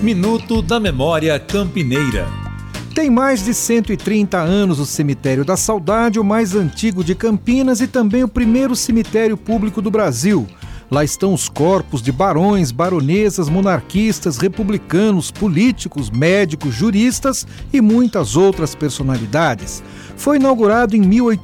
Minuto da Memória Campineira. Tem mais de 130 anos o Cemitério da Saudade, o mais antigo de Campinas e também o primeiro cemitério público do Brasil. Lá estão os corpos de barões, baronesas, monarquistas, republicanos, políticos, médicos, juristas e muitas outras personalidades. Foi inaugurado em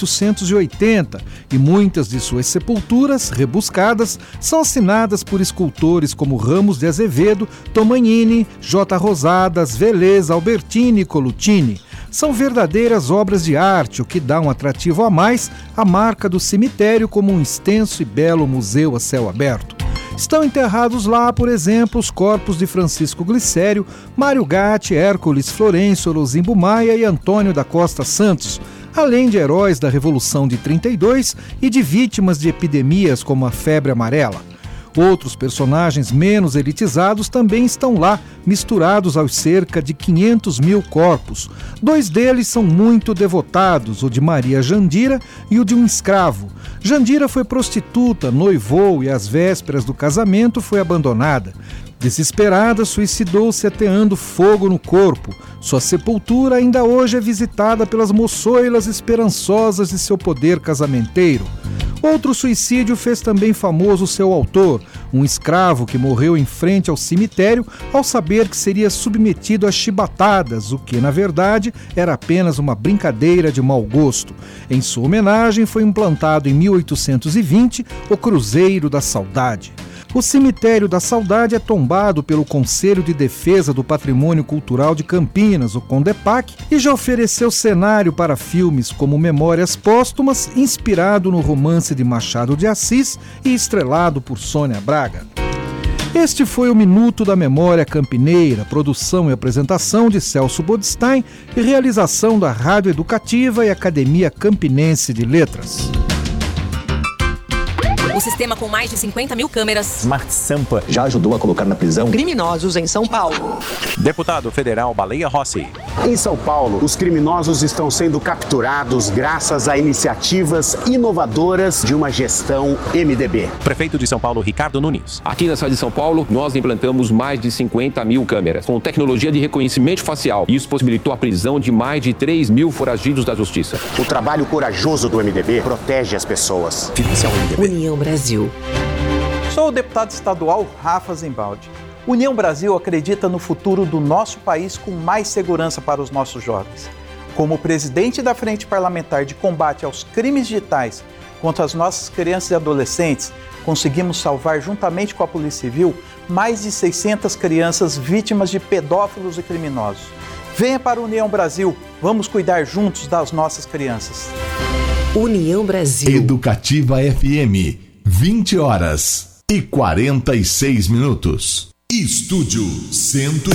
1880 e muitas de suas sepulturas, rebuscadas, são assinadas por escultores como Ramos de Azevedo, Tomagnini, J. Rosadas, Velez, Albertini e Colucini. São verdadeiras obras de arte, o que dá um atrativo a mais à marca do cemitério como um extenso e belo museu a céu aberto. Estão enterrados lá, por exemplo, os corpos de Francisco Glicério, Mário Gatti, Hércules Florencio, Lozimbo Maia e Antônio da Costa Santos, além de heróis da Revolução de 32 e de vítimas de epidemias como a febre amarela. Outros personagens menos elitizados também estão lá, misturados aos cerca de 500 mil corpos. 2 deles são muito devotados, o de Maria Jandira e o de um escravo. Jandira foi prostituta, noivou e às vésperas do casamento foi abandonada. Desesperada, suicidou-se ateando fogo no corpo. Sua sepultura ainda hoje é visitada pelas moçoilas esperançosas de seu poder casamenteiro. Outro suicídio fez também famoso seu autor, um escravo que morreu em frente ao cemitério ao saber que seria submetido a chibatadas, o que, na verdade, era apenas uma brincadeira de mau gosto. Em sua homenagem foi implantado em 1820 o Cruzeiro da Saudade. O Cemitério da Saudade é tombado pelo Conselho de Defesa do Patrimônio Cultural de Campinas, o CONDEPAC, e já ofereceu cenário para filmes como Memórias Póstumas, inspirado no romance de Machado de Assis e estrelado por Sônia Braga. Este foi o Minuto da Memória Campineira, produção e apresentação de Celso Bodstein e realização da Rádio Educativa e Academia Campinense de Letras. O sistema com mais de 50 mil câmeras. Smart Sampa já ajudou a colocar na prisão criminosos em São Paulo. Deputado Federal Baleia Rossi. Em São Paulo, os criminosos estão sendo capturados graças a iniciativas inovadoras de uma gestão MDB. Prefeito de São Paulo, Ricardo Nunes. Aqui na cidade de São Paulo, nós implantamos mais de 50 mil câmeras, com tecnologia de reconhecimento facial. Isso possibilitou a prisão de mais de 3 mil foragidos da justiça. O trabalho corajoso do MDB protege as pessoas. União Brasil. Sou o deputado estadual Rafa Zimbaldi. União Brasil acredita no futuro do nosso país com mais segurança para os nossos jovens. Como presidente da Frente Parlamentar de Combate aos Crimes Digitais contra as nossas crianças e adolescentes, conseguimos salvar, juntamente com a Polícia Civil, mais de 600 crianças vítimas de pedófilos e criminosos. Venha para a União Brasil, vamos cuidar juntos das nossas crianças. União Brasil. Educativa FM, 20 horas e 46 minutos. Estúdio 101.